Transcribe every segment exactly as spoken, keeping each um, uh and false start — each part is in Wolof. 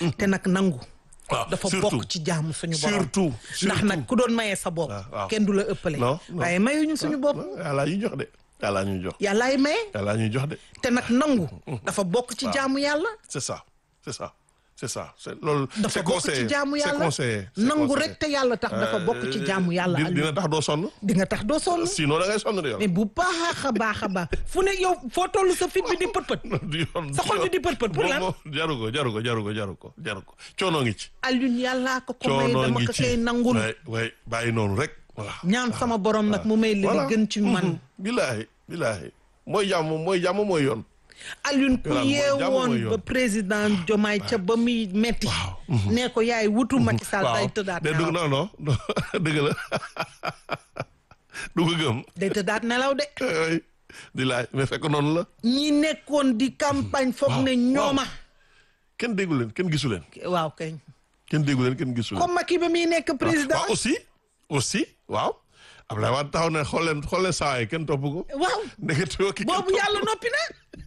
te nag nangu. waaw dafa bokk ci jaamu suñu borom. surtout ndax nag ku doon mayee sa bopp. kenn du la ëppale. non waaye mayuñu suñu bopp. yàlla ñuy jox de yàlla ñuy jox. yàllaay maye. yàlla ñuy jox de. te nag nangu. dafa bokk ci jaamu yàlla. c'est ça c'est ça c'est ça c'est loolu. dafa c'est bokk conseillé ci jaamu c'est yàlla conseillé. nangu rek te yàlla tax dafa bokk ci jaamu yàlla. di- dina tax doo sonn. di nga tax doo sonn. sinon da ngay sonn de yow. mais bu baax a baax a baax fu ne yow foo toll sa fit bi di pët pët. du yoon sa xol bi di pët pët pour lan. moom jaru ko jaru ko jaru ko jaru ko jaru ko coono ngi ci. Alioune yàllaa ko ko may coono dama ngi ko ci koy nangul. way way bàyyi noonu rek voilà. ñaan sama borom nag mu may li voilà gën ci man. billaahi billaahi mooy jàmm mooy jàmm mooy yoon. Alioune ku Yolaan mooy jàmm mooy yeewoon yoon. ba président Diomaye ca ba muy metti nee ko yaay wutu Macky Sall day tëddaat day dugg nelaw. non non dëgg la du ko gëm. day tëddaat nelaw de. ay di laaj mais fekk noonu la. ñi nekkoon di campagne foog ne ñooma. kenn déggu leen kenn gisu leen. waaw kay. kenn déggu leen kenn gisu leen. comme Macky ba muy nekk président. waaw aussi aussi waaw. Abdoulaye Wade taxaw ne xool leen xool leen saa yi kenn topp ko. waaw ndeketewoo ki kenn boobu topp yàlla noppi na.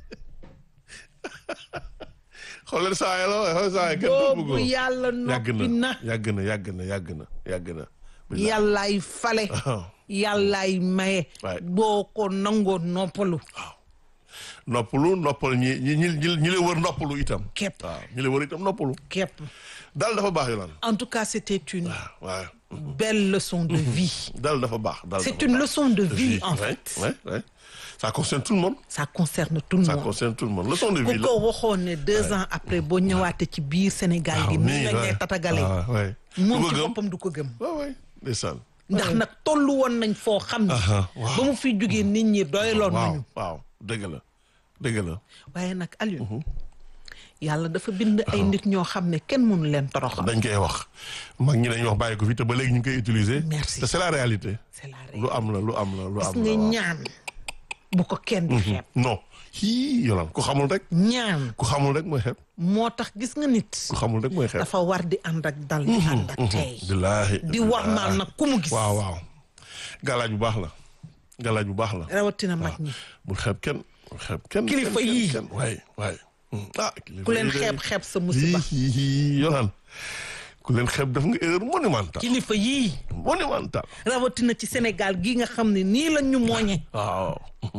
xool leen saa yi la xool leen saa yi kenn topp ko. boobu yàlla yàgg noppi na na. yàgg na yàgg na yàgg na yàgg na. yàllaay fale. yàllaay maye. waay. boo ko nangoo noppalu. noppalu noppal ñi ñi ñi ñi ñi la wër noppalu itam. képp waaw ñi la wër itam noppalu. képp. dal dafa baax yolaan. en tout cas c'était une waaw belle leçon de vie. dal dafa baax. dal c'est dafa une baax. leçon de vie en ouais, fait. ouais, ouais. Ça concerne tout le monde. ça concerne tout le Ça monde. concerne tout le monde. Leçon de ku vie la. ko waxoon ne deux ans après boo ñëwaatee ci biir Sénégal gi nii nga ñee tatagale ah ouais. moom du ko ci gëm. boppam du ko gëm. waaw waay ndeysaan. ndax nag tollu woon nañ foo xam ne. Aha, waaw. ba mu fi jógee nit ñi doyloon waaw nañu. waaw dëgg la dëgg la. waaye nag Alioune. yàlla dafa bind ay nit ñoo xam ne kenn mënu leen toroxal. dañ koy wax mag ñi dañuy wax bàyyi ko fi te ba léegi ñu ngi koy utiliser. Merci. te c'est la réalité. c'est la lu am la lu am la lu gis am la nga waaw. ñaan bu ko kenn di xeeb. non hii yolaan ku xamul rek. ñaan ku xamul rek mooy xeeb. moo tax gis nga nit. ku xamul rek mooy xeeb. dafa war di ànd ak dal di ànd ak tey. billaahi di war maal nag ku mu gis. waaw waaw. galaaj bu baax la. galaaj bu baax la. rawatina mag ñi. bul xeeb kenn bul xeeb kenn. Kilifa kenn, yii. kenn, waay waay. ah kilifa ku leen yii de- xeeb xeeb sa musiba. Hi, hi, hi, yolaan ku leen xeeb def nga erreur monumentale. kilifa yii. monumentale. rawatina ci Sénégal gi nga xam ne nii la ñu mooñe. waaw.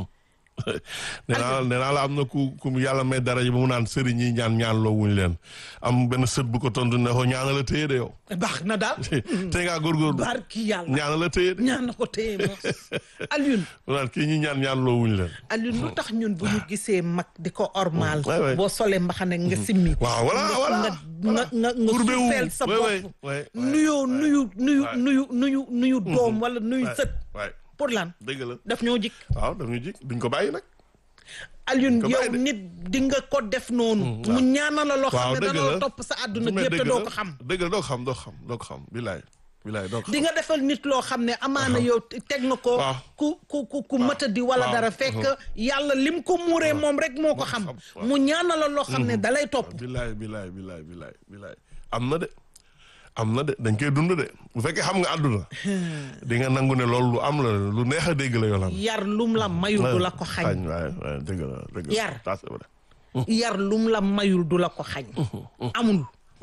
nee naa nee naa la am na ku ku yàlla may daraja ba mu naan sëriñ yi ñaan ñaan loo wuñ leen am benn sët bu ko tontu ne ko ñaana la téye de yow. baax na daal. tey ngaa góorgóorlu. barki yàlla. ñaana la téye de. ñaan na ko téye moos. Alioune. mu naan kii ñi ñaan ñaan loo wuñ leen. Alioune lu tax ñun bu ñu gisee mag di ko ormaal. waay waay. boo solee mbaxane nga simmi. waaw voilà nga voilà. nga nga nga nga Courbé wu. suufeel sa waay waay, bopp. waay, waay, nuyoo waay. nuyu nuyu waay. nuyu nuyu nuyu doom wala nuyu waay, sët. waay pour lan dëgg la. daf ñoo jik. waaw daf ñu jik duñ ko bàyyi nag. Alioune ko yow bàyyi de. nit di nga ko def noonu. mu ñaanal la loo xam waaw ne dëgg dana la la. topp sa àdduna mais gépp te dëgg doo la. ko xam. dëgg la doo ko xam doo ko xam doo ko xam bilaay bilaay doo ko di xam. nga defal nit loo xam ne amaana yow teg nga ko. waaw. ku ku ku ku mëtadi wala waaw. dara fekk yàlla lim ko muuree moom rek moo ko xam. xam, waaw. mu ñaanal la loo xam ne dalay topp. bilaay bilaay bilaay bilaay bilaay am na de am na de dañ koy dund de bu fekkee xam nga àdduna di nga nangu ne loolu lu am la lu neex a dégg la yolaan. yar lum la mayul du la ko xañ. waaye waaye dëgg la dëgg la. Yar. ça c'est vrai. yar lum la mayul du la ko xañ. amul.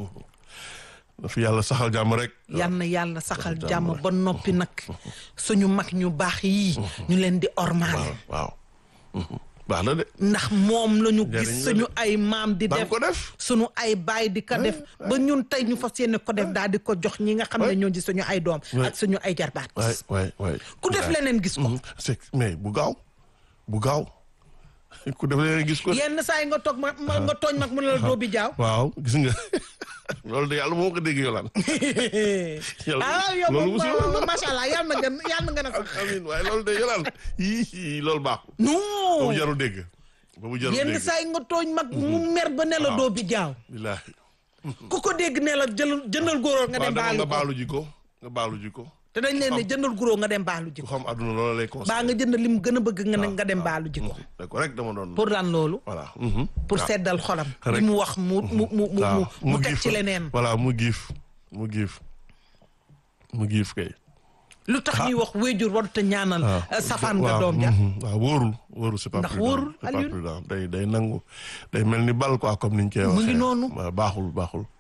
na fi yàlla saxal jàmm rek. yal na yàlla saxal jàmm ba noppi nag suñu mag ñu baax yii ñu leen di ormaale. waaw baax na de. ndax moom la ñu Njariñ gis la suñu de. ay maam di daan def ko def. suñu ay baay di ko def ba ñun tey ñu fas yéene ko def daal di ko jox ñi nga xam ne ñoo di suñu ay doom ak suñu ay jarbaat. waay waay waay. ku def leneen gis ko. c'est mais bu gaaw bu gaaw ku def leneen gis ko. yenn saa yi nga toog ma ma nga tooñ mag mu ne la doo bi jaaw. waaw gis nga loolu de yàlla moo ko dégg yolaan. ah yow loolu moom musiba la. macha allah yal na gën yal na gën a sax. amiin waaye loolu de yolaan yii loolu baaxul. boobu non jarul dégg. boobu jarul yenn dégg. saa yi nga tooñ mag mu mer ba ne la doo bi jaaw. billaahi. ku ko dégg ne la jël jëndal góoroo nga dem waaw dama baalu nga ko baalu ji ko nga baalu ji ko. te dañ leen ne jëndal góoroo nga dem baalu ji ku ko xam àdduna loolu lay conseillé. baa nga jënd lim gën a bëgg nga ne nga dem baalu ji ko. d'accord rek dama doon. pour lan loolu. voilà. pour seddal xolam. Rek. li mu wax mu mu mu mu waaw mu teg giif ci leneen. voilà mu giif mu giif mu giif kay. lu tax ñuy wax wéjur warut a ñaanal. safaan nga waaw, doom ja. mhm, waaw wóorul wóorul c'est pas Ndax prudent, wóorul, c'est pas Alioune. prudent. day day nangu day mel ni bal quoi comme niñ koy waxee. mu ngi noonu. waaw, baaxul baaxul